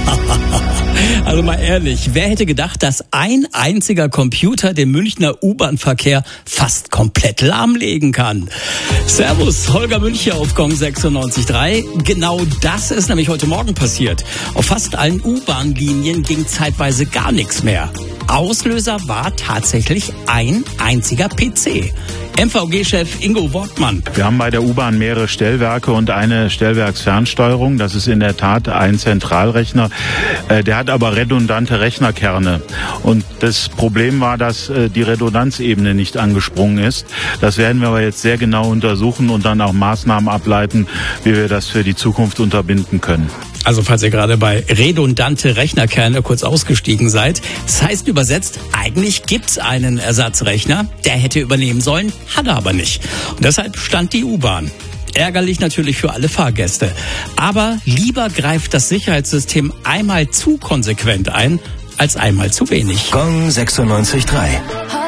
Also mal ehrlich, wer hätte gedacht, dass ein einziger Computer den Münchner U-Bahn-Verkehr fast komplett lahmlegen kann? Servus, Holger Münch hier auf Gong 96.3. Genau das ist nämlich heute Morgen passiert. Auf fast allen U-Bahn-Linien ging zeitweise gar nichts mehr. Auslöser war tatsächlich ein einziger PC. MVG-Chef Ingo Wortmann. Wir haben bei der U-Bahn mehrere Stellwerke und eine Stellwerksfernsteuerung. Das ist in der Tat ein Zentralrechner. Der hat aber redundante Rechnerkerne. Und das Problem war, dass die Redundanzebene nicht angesprungen ist. Das werden wir aber jetzt sehr genau untersuchen und dann auch Maßnahmen ableiten, wie wir das für die Zukunft unterbinden können. Also falls ihr gerade bei redundante Rechnerkerne kurz ausgestiegen seid. Das heißt übersetzt, eigentlich gibt's einen Ersatzrechner, der hätte übernehmen sollen, hat er aber nicht. Und deshalb stand die U-Bahn. Ärgerlich natürlich für alle Fahrgäste. Aber lieber greift das Sicherheitssystem einmal zu konsequent ein, als einmal zu wenig. Gong 96.3